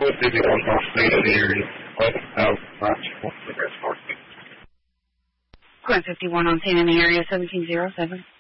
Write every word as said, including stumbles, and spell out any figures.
four fifty-one North State of the area. eleven thousand nine hundred the rest North. Going fifty-one on scene in the area, seventeen zero seven.